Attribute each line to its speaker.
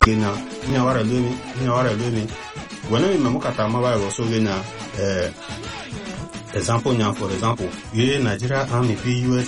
Speaker 1: na nyawara lumi wala mi mamukata maba so na example nya for example ye Nigeria Army US